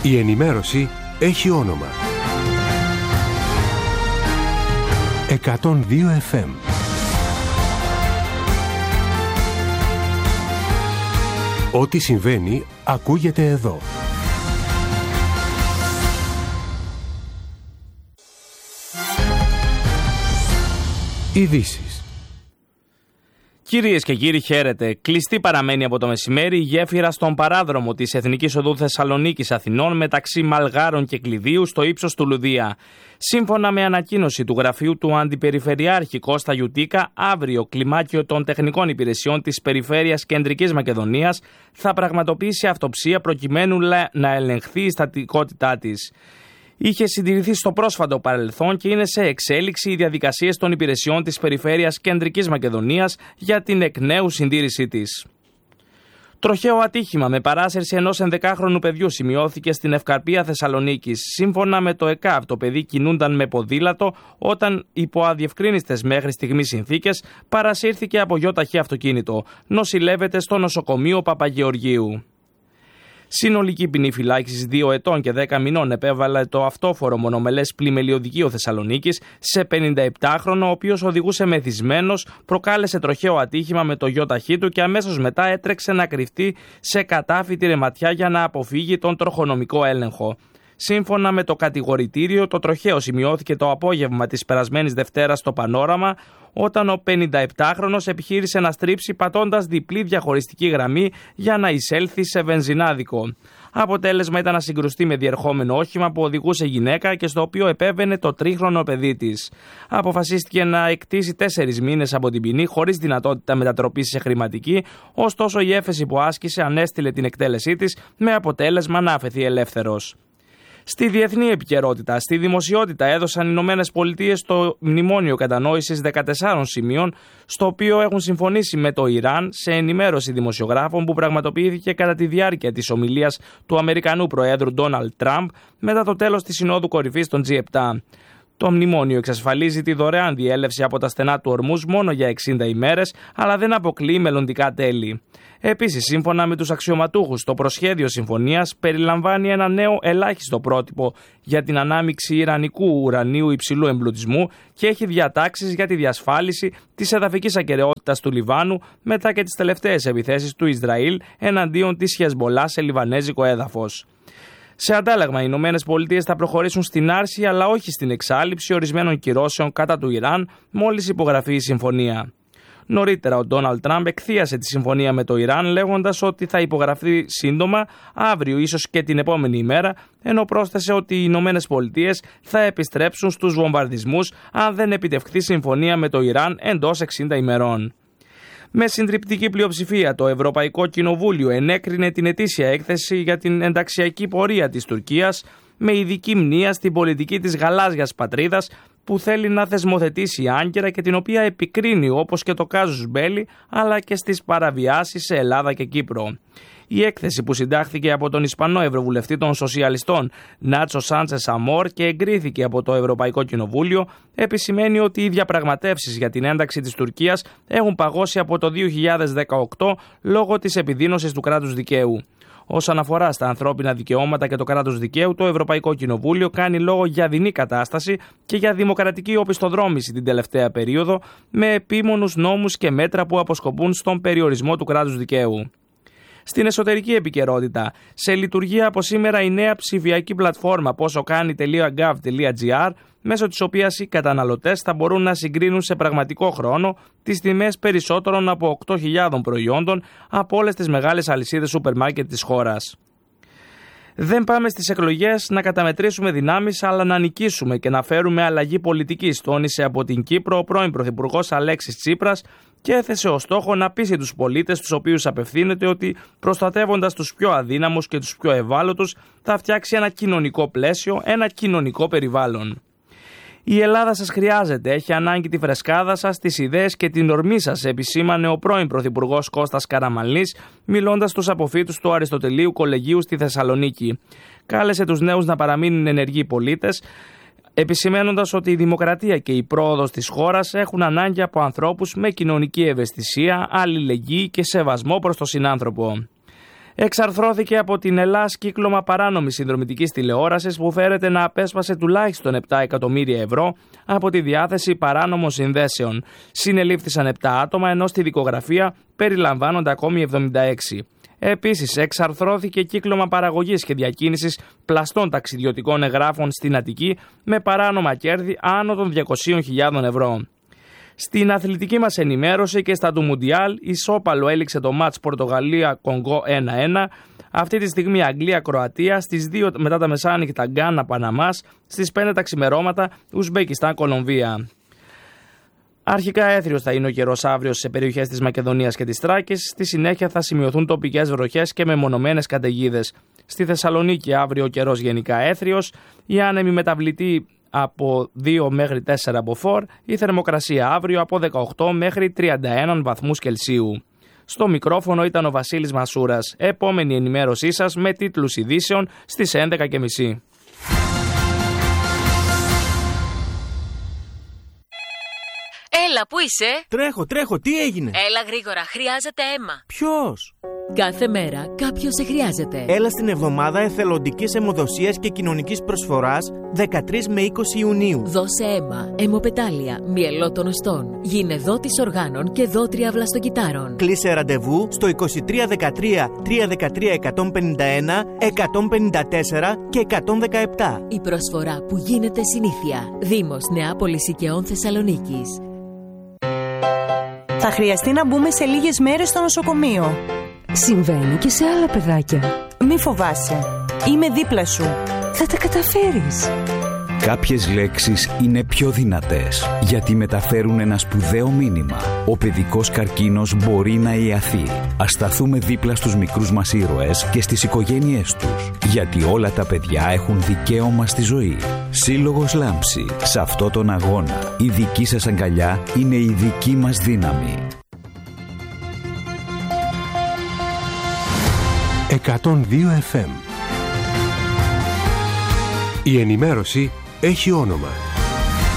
Η ενημέρωση έχει όνομα. 102 FM. Ό,τι συμβαίνει ακούγεται εδώ. Ειδήσεις. Κυρίες και κύριοι, χαίρετε. Κλειστή παραμένει από το μεσημέρι η γέφυρα στον παράδρομο της Εθνικής Οδού Θεσσαλονίκης Αθηνών μεταξύ Μαλγάρων και Κλειδίου στο ύψος του Λουδία. Σύμφωνα με ανακοίνωση του γραφείου του Αντιπεριφερειάρχη Κώστα Γιουτίκα, αύριο κλιμάκιο των τεχνικών υπηρεσιών της Περιφέρειας Κεντρικής Μακεδονίας θα πραγματοποιήσει αυτοψία προκειμένου να ελεγχθεί η στατικότητά της. Είχε συντηρηθεί στο πρόσφατο παρελθόν και είναι σε εξέλιξη οι διαδικασίες των υπηρεσιών της Περιφέρειας Κεντρικής Μακεδονίας για την εκ νέου συντήρησή της. Τροχαίο ατύχημα με παράσυρση ενός 11χρονου παιδιού σημειώθηκε στην Ευκαρπία Θεσσαλονίκης. Σύμφωνα με το ΕΚΑΒ, το παιδί κινούνταν με ποδήλατο όταν υπό αδιευκρίνιστες μέχρι στιγμής συνθήκες παρασύρθηκε από γιοταχή αυτοκίνητο. Νοσηλεύεται στο νοσοκομείο Παπαγεωργίου. Συνολική ποινή φυλάκισης 2 ετών και 10 μηνών επέβαλε το αυτόφορο μονομελές πλημελιωδικείο Θεσσαλονίκης σε 57χρονο, ο οποίος οδηγούσε μεθυσμένος, προκάλεσε τροχαίο ατύχημα με το γιοταχή του και αμέσως μετά έτρεξε να κρυφτεί σε κατάφυτη ρεματιά για να αποφύγει τον τροχονομικό έλεγχο. Σύμφωνα με το κατηγορητήριο, το τροχαίο σημειώθηκε το απόγευμα της περασμένης Δευτέρας στο Πανόραμα, όταν ο 57χρονος επιχείρησε να στρίψει πατώντας διπλή διαχωριστική γραμμή για να εισέλθει σε βενζινάδικο. Αποτέλεσμα ήταν να συγκρουστεί με διερχόμενο όχημα που οδηγούσε γυναίκα και στο οποίο επέβαινε το 3χρονο παιδί της. Αποφασίστηκε να εκτίσει 4 μήνες από την ποινή χωρίς δυνατότητα μετατροπής σε χρηματική, ωστόσο η έφεση που άσκησε ανέστηλε την εκτέλεσή της με αποτέλεσμα να αφαιθεί ελεύθερος. Στη διεθνή επικαιρότητα, στη δημοσιότητα έδωσαν οι Ηνωμένες Πολιτείες το μνημόνιο κατανόησης 14 σημείων, στο οποίο έχουν συμφωνήσει με το Ιράν, σε ενημέρωση δημοσιογράφων που πραγματοποιήθηκε κατά τη διάρκεια της ομιλίας του Αμερικανού Προέδρου Ντόναλντ Τραμπ μετά το τέλος της Συνόδου Κορυφής των G7. Το μνημόνιο εξασφαλίζει τη δωρεάν διέλευση από τα στενά του Ορμούζ μόνο για 60 ημέρες, αλλά δεν αποκλείει μελλοντικά τέλη. Επίσης, σύμφωνα με τους αξιωματούχους, το προσχέδιο συμφωνίας περιλαμβάνει ένα νέο ελάχιστο πρότυπο για την ανάμειξη ιρανικού ουρανίου υψηλού εμπλουτισμού και έχει διατάξεις για τη διασφάλιση της εδαφικής ακεραιότητας του Λιβάνου μετά και τις τελευταίες επιθέσεις του Ισραήλ εναντίον της Χεσμολά σε λιβανέζικο έδαφος. Σε αντάλλαγμα, οι Ηνωμένες Πολιτείες θα προχωρήσουν στην άρση αλλά όχι στην εξάλειψη ορισμένων κυρώσεων κατά του Ιράν μόλις υπογραφεί η συμφωνία. Νωρίτερα, ο Ντόναλντ Τραμπ εκθίασε τη συμφωνία με το Ιράν λέγοντας ότι θα υπογραφεί σύντομα, αύριο ίσως και την επόμενη ημέρα, ενώ πρόσθεσε ότι οι Ηνωμένες Πολιτείες θα επιστρέψουν στους βομβαρδισμούς αν δεν επιτευχθεί συμφωνία με το Ιράν εντός 60 ημερών. Με συντριπτική πλειοψηφία, το Ευρωπαϊκό Κοινοβούλιο ενέκρινε την ετήσια έκθεση για την ενταξιακή πορεία της Τουρκίας με ειδική μνήα στην πολιτική της γαλάζιας πατρίδας που θέλει να θεσμοθετήσει η Άγκυρα και την οποία επικρίνει όπως και το κάζους μπέλι αλλά και στις παραβιάσεις σε Ελλάδα και Κύπρο. Η έκθεση που συντάχθηκε από τον Ισπανό Ευρωβουλευτή των Σοσιαλιστών Νάτσο Σάντσες Αμόρ και εγκρίθηκε από το Ευρωπαϊκό Κοινοβούλιο επισημαίνει ότι οι διαπραγματεύσεις για την ένταξη της Τουρκίας έχουν παγώσει από το 2018 λόγω της επιδείνωσης του κράτους δικαίου. Όσον αφορά στα ανθρώπινα δικαιώματα και το κράτος δικαίου, το Ευρωπαϊκό Κοινοβούλιο κάνει λόγο για δεινή κατάσταση και για δημοκρατική οπισθοδρόμηση την τελευταία περίοδο, με επίμονους νόμους και μέτρα που αποσκοπούν στον περιορισμό του κράτους δικαίου. Στην εσωτερική επικαιρότητα, σε λειτουργία από σήμερα η νέα ψηφιακή πλατφόρμα posokani.gov.gr, μέσω της οποίας οι καταναλωτές θα μπορούν να συγκρίνουν σε πραγματικό χρόνο τις τιμές περισσότερων από 8.000 προϊόντων από όλες τις μεγάλες αλυσίδες σούπερ μάρκετ της χώρας. Δεν πάμε στις εκλογές να καταμετρήσουμε δυνάμεις, αλλά να νικήσουμε και να φέρουμε αλλαγή πολιτικής, τόνισε από την Κύπρο ο πρώην Πρωθυπουργός Αλέξης Τσίπρας και έθεσε ως στόχο να πείσει τους πολίτες τους οποίους απευθύνεται ότι προστατεύοντας τους πιο αδύναμους και τους πιο ευάλωτους θα φτιάξει ένα κοινωνικό πλαίσιο, ένα κοινωνικό περιβάλλον. Η Ελλάδα σας χρειάζεται, έχει ανάγκη τη φρεσκάδα σας, τις ιδέες και την ορμή σας, επισήμανε ο πρώην Πρωθυπουργός Κώστας Καραμανλής, μιλώντας στους αποφύτους του Αριστοτελείου Κολεγίου στη Θεσσαλονίκη. Κάλεσε τους νέους να παραμείνουν ενεργοί πολίτες, επισημένοντας ότι η δημοκρατία και η πρόοδος της χώρας έχουν ανάγκη από ανθρώπους με κοινωνική ευαισθησία, αλληλεγγύη και σεβασμό προς τον συνάνθρωπο. Εξαρθρώθηκε από την Ελλάς κύκλωμα παράνομης συνδρομητικής τηλεόρασης που φέρεται να απέσπασε τουλάχιστον 7 εκατομμύρια ευρώ από τη διάθεση παράνομων συνδέσεων. Συνελήφθησαν 7 άτομα, ενώ στη δικογραφία περιλαμβάνονται ακόμη 76. Επίσης, εξαρθρώθηκε κύκλωμα παραγωγής και διακίνησης πλαστών ταξιδιωτικών εγγράφων στην Αττική με παράνομα κέρδη άνω των 200.000 ευρώ. Στην αθλητική μας ενημέρωση και στα του Μουντιάλ, ισόπαλο έληξε το μάτς Πορτογαλία-Κονγκό 1-1. Αυτή τη στιγμή Αγγλία-Κροατία, στις 2 μετά τα μεσάνυχτα Γκάνα-Παναμάς, στις 5 τα ξημερώματα Ουσμπεκιστάν-Κολομβία. Αρχικά έθριος θα είναι ο καιρός αύριο σε περιοχές της Μακεδονίας και της Θράκης. Στη συνέχεια θα σημειωθούν τοπικές βροχές και μεμονωμένες καταιγίδες. Στη Θεσσαλονίκη αύριο ο καιρός γενικά έθριος, η άνεμη μεταβλητή από 2 μέχρι 4 μποφόρ, η θερμοκρασία αύριο από 18 μέχρι 31 βαθμούς Κελσίου. Στο μικρόφωνο ήταν ο Βασίλης Μασούρας. Επόμενη ενημέρωσή σας με τίτλους ειδήσεων στις 11.30. Έλα, πού είσαι? Τρέχω, τι έγινε? Έλα γρήγορα, χρειάζεται αίμα. Ποιος? Κάθε μέρα κάποιος σε χρειάζεται. Έλα στην εβδομάδα εθελοντικής αιμοδοσίας και κοινωνικής προσφοράς 13 με 20 Ιουνίου. Δώσε αίμα, αιμοπετάλια, μυελό των οστών. Γίνε δότης οργάνων και δότρια βλαστοκυτάρων. Κλείσε ραντεβού στο 2313 313 151, 154 και 117. Η προσφορά που γίνεται συνήθεια. Δήμος Νεάπολης Οικαιών Θεσσαλονίκης. Θα χρειαστεί να μπούμε σε λίγες μέρες στο νοσοκομείο. Συμβαίνει και σε άλλα παιδάκια. Μη φοβάσαι. Είμαι δίπλα σου. Θα τα καταφέρεις. Κάποιες λέξεις είναι πιο δυνατές γιατί μεταφέρουν ένα σπουδαίο μήνυμα. Ο παιδικός καρκίνος μπορεί να ιαθεί. Ας σταθούμε δίπλα στους μικρούς μας ήρωες και στις οικογένειές τους. Γιατί όλα τα παιδιά έχουν δικαίωμα στη ζωή. Σύλλογος Λάμψη. Σε αυτό τον αγώνα η δική σας αγκαλιά είναι η δική μας δύναμη. 102 FM. Η ενημέρωση έχει όνομα.